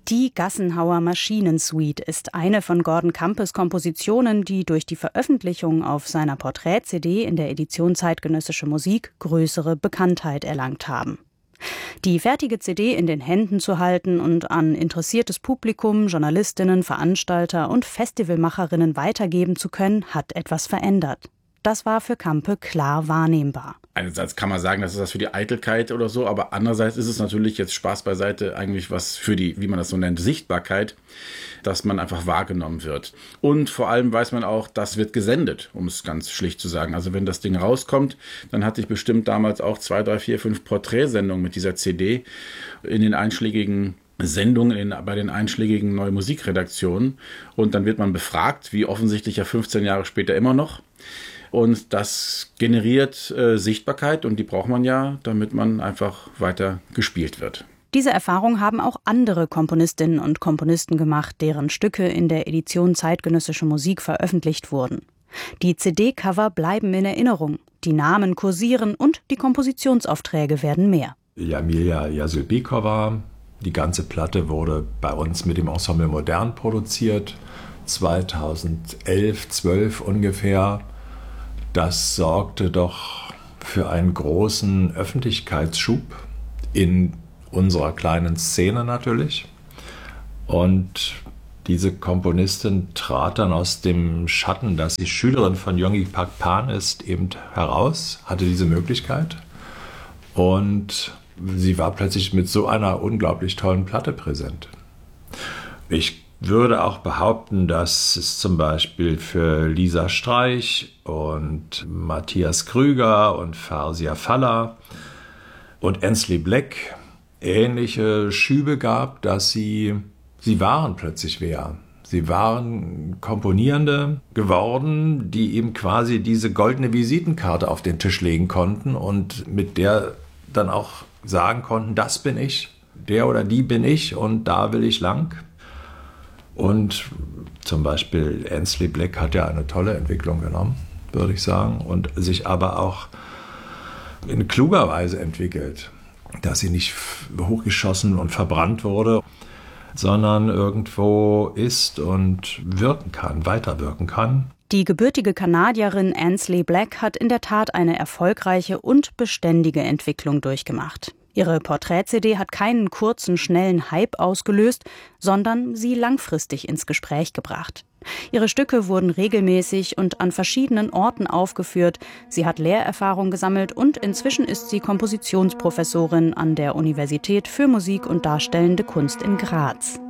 Die Gassenhauer Maschinensuite ist eine von Gordon Campes Kompositionen, die durch die Veröffentlichung auf seiner Porträt-CD in der Edition Zeitgenössische Musik größere Bekanntheit erlangt haben. Die fertige CD in den Händen zu halten und an interessiertes Publikum, Journalistinnen, Veranstalter und Festivalmacherinnen weitergeben zu können, hat etwas verändert. Das war für Campe klar wahrnehmbar. Einerseits kann man sagen, das ist was für die Eitelkeit oder so, aber andererseits ist es natürlich, jetzt Spaß beiseite, eigentlich was für die, wie man das so nennt, Sichtbarkeit, dass man einfach wahrgenommen wird. Und vor allem weiß man auch, das wird gesendet, um es ganz schlicht zu sagen. Also wenn das Ding rauskommt, dann hatte ich bestimmt damals auch 2, 3, 4, 5 Porträtsendungen mit dieser CD in den einschlägigen Sendungen bei den einschlägigen Neue Musikredaktionen. Und dann wird man befragt, wie offensichtlich ja 15 Jahre später immer noch. Und das generiert Sichtbarkeit und die braucht man ja, damit man einfach weiter gespielt wird. Diese Erfahrung haben auch andere Komponistinnen und Komponisten gemacht, deren Stücke in der Edition Zeitgenössische Musik veröffentlicht wurden. Die CD-Cover bleiben in Erinnerung, die Namen kursieren und die Kompositionsaufträge werden mehr. Jamila Jasylbekova, die ganze Platte wurde bei uns mit dem Ensemble Modern produziert, 2011, 12 ungefähr. Das sorgte doch für einen großen Öffentlichkeitsschub in unserer kleinen Szene natürlich. Und diese Komponistin trat dann aus dem Schatten, dass sie Schülerin von Yonggi Pak Pan ist, eben heraus, hatte diese Möglichkeit. Und sie war plötzlich mit so einer unglaublich tollen Platte präsent. Ich würde auch behaupten, dass es zum Beispiel für Lisa Streich und Matthias Krüger und Farzia Faller und Ansley Black ähnliche Schübe gab, dass sie waren plötzlich wer. Sie waren Komponierende geworden, die eben quasi diese goldene Visitenkarte auf den Tisch legen konnten und mit der dann auch sagen konnten, das bin ich, der oder die bin ich und da will ich lang. Und zum Beispiel Ansley Black hat ja eine tolle Entwicklung genommen, würde ich sagen, und sich aber auch in kluger Weise entwickelt, dass sie nicht hochgeschossen und verbrannt wurde, sondern irgendwo ist und wirken kann, weiterwirken kann. Die gebürtige Kanadierin Ansley Black hat in der Tat eine erfolgreiche und beständige Entwicklung durchgemacht. Ihre Porträt-CD hat keinen kurzen, schnellen Hype ausgelöst, sondern sie langfristig ins Gespräch gebracht. Ihre Stücke wurden regelmäßig und an verschiedenen Orten aufgeführt. Sie hat Lehrerfahrung gesammelt und inzwischen ist sie Kompositionsprofessorin an der Universität für Musik und Darstellende Kunst in Graz.